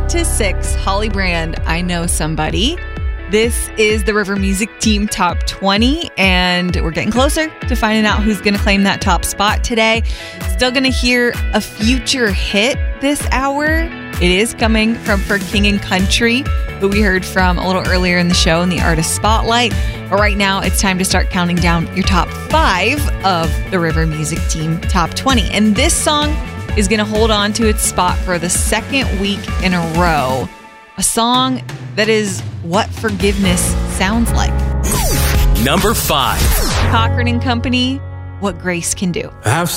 to 6, Holly Brand, I Know Somebody. This is the River Music Team Top 20, and we're getting closer to finding out who's going to claim that top spot today. Still going to hear a future hit this hour. It is coming from For King and Country, who we heard from a little earlier in the show in the Artist Spotlight. But right now, it's time to start counting down your top 5 of the River Music Team Top 20. And this song is going to hold on to its spot for the second week in a row. A song that is what forgiveness sounds like. Number 5. Cochran and Company, What Grace Can Do. I've